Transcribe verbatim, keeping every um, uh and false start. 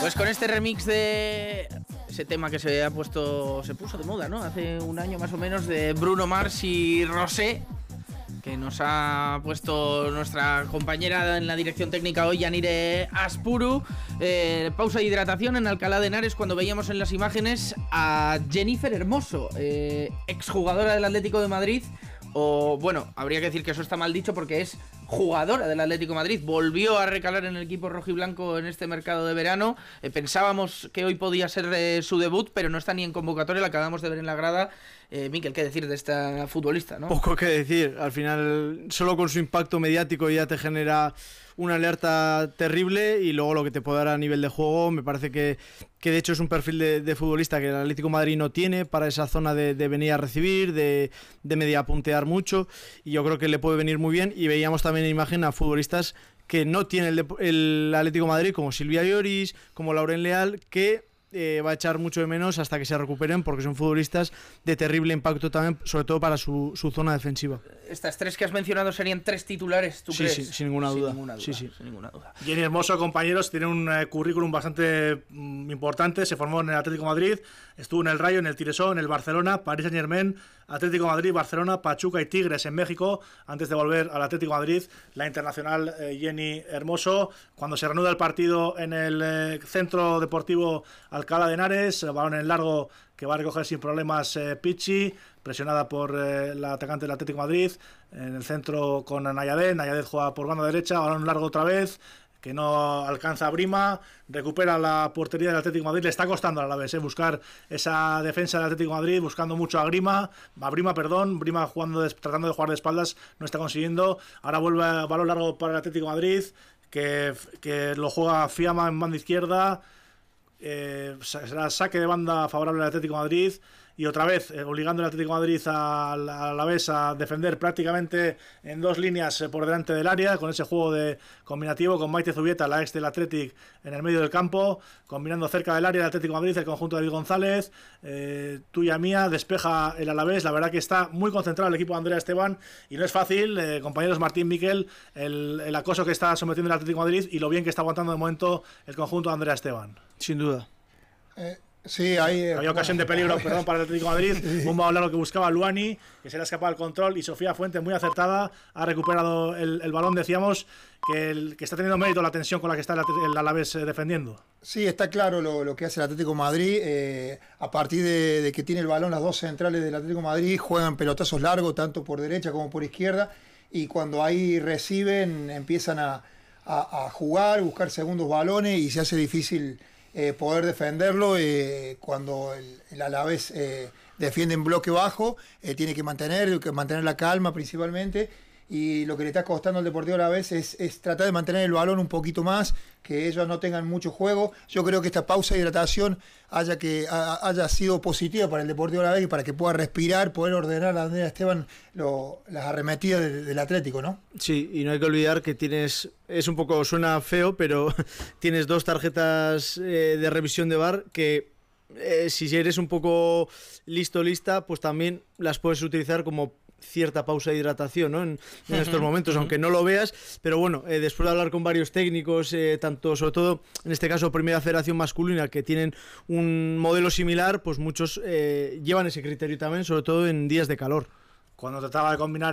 Pues con este remix de ese tema que se ha puesto, se puso de moda, ¿no? Hace un año más o menos, de Bruno Mars y Rosé, que nos ha puesto nuestra compañera en la dirección técnica hoy, Yanire Aspuru. Eh, pausa de hidratación en Alcalá de Henares cuando veíamos en las imágenes a Jennifer Hermoso, eh, exjugadora del Atlético de Madrid. O bueno, habría que decir que eso está mal dicho porque es jugadora del Atlético de Madrid. Volvió a recalar en el equipo rojiblanco en este mercado de verano. Eh, pensábamos que hoy podía ser eh, su debut, pero no está ni en convocatoria, la acabamos de ver en la grada. Eh, Miquel, ¿qué decir de esta futbolista, no? Poco que decir. Al final, solo con su impacto mediático ya te genera una alerta terrible, y luego lo que te puede dar a nivel de juego, me parece que, que de hecho es un perfil de, de futbolista que el Atlético de Madrid no tiene para esa zona de, de venir a recibir, de, de media puntear mucho, y yo creo que le puede venir muy bien. Y veíamos también en imagen a futbolistas que no tiene el, el Atlético de Madrid, como Silvia Lloris, como Lauren Leal, que Eh, va a echar mucho de menos hasta que se recuperen, porque son futbolistas de terrible impacto también, sobre todo para su, su zona defensiva. Estas tres que has mencionado serían tres titulares, ¿tú sí, crees? Sí, sin ninguna duda. Sin ninguna duda, sí, sí. Sin ninguna duda. Jenny Hermoso, compañeros, tiene un eh, currículum bastante mm, importante. Se formó en el Atlético de Madrid, estuvo en el Rayo, en el Tiresó, en el Barcelona, Paris Saint-Germain, Atlético de Madrid, Barcelona, Pachuca y Tigres en México, antes de volver al Atlético de Madrid. La internacional eh, Jenny Hermoso, cuando se reanuda el partido en el eh, Centro Deportivo Alcalá de Henares, balón en largo que va a recoger sin problemas eh, Pichi, presionada por eh, la atacante del Atlético de Madrid, en el centro con Nayadet. Nayadet juega por banda derecha, balón largo otra vez, que no alcanza a Brima, recupera la portería del Atlético de Madrid. Le está costando a la vez eh, buscar esa defensa del Atlético de Madrid, buscando mucho a Grima, a Brima, perdón, Brima jugando de, tratando de jugar de espaldas, no está consiguiendo. Ahora vuelve a balón largo para el Atlético de Madrid, que, que lo juega Fiamma en banda izquierda. Eh, será saque de banda favorable al Atlético de Madrid, y otra vez eh, obligando al Atlético de Madrid a, a la vez a defender prácticamente en dos líneas eh, por delante del área, con ese juego de combinativo con Maite Zubieta, la ex del Athletic, en el medio del campo, combinando cerca del área del Atlético de Madrid el conjunto de David González. eh, tuya mía, despeja el Alavés. La verdad que está muy concentrado el equipo de Andrea Esteban, y no es fácil, eh, compañeros Martín, Miquel, el, el acoso que está sometiendo el Atlético de Madrid y lo bien que está aguantando de momento el conjunto de Andrea Esteban. Sin duda. Eh, sí, hay, eh, había ocasión de peligro, perdón, para el Atlético de Madrid. Un balón largo que buscaba Luani, que se le ha escapado el control, y Sofía Fuente, muy acertada, ha recuperado el, el balón. Decíamos que, el, que está teniendo mérito la tensión con la que está el, el Alavés eh, defendiendo. Sí, está claro lo, lo que hace el Atlético de Madrid. Eh, a partir de, de que tiene el balón, las dos centrales del Atlético de Madrid juegan pelotazos largos, tanto por derecha como por izquierda, y cuando ahí reciben empiezan a, a, a jugar, buscar segundos balones, y se hace difícil Eh, poder defenderlo. Eh, cuando el, el Alavés eh, defiende en bloque bajo, eh, tiene que mantener, que mantener la calma principalmente, y lo que le está costando al Deportivo Alavés es, es tratar de mantener el balón un poquito más, que ellos no tengan mucho juego. Yo creo que esta pausa de hidratación haya, que, a, haya sido positiva para el Deportivo Alavés, y para que pueda respirar, poder ordenar a Andrea Esteban lo, las arremetidas de, del Atlético, ¿no? Sí, y no hay que olvidar que tienes, es un poco, suena feo, pero tienes dos tarjetas eh, de revisión de V A R que eh, si eres un poco listo, lista, pues también las puedes utilizar como cierta pausa de hidratación, ¿no? en, en estos momentos, aunque no lo veas. Pero bueno, eh, después de hablar con varios técnicos, eh, tanto, sobre todo en este caso Primera Federación Masculina, que tienen un modelo similar, pues muchos eh, llevan ese criterio también, sobre todo en días de calor. Cuando trataba de combinar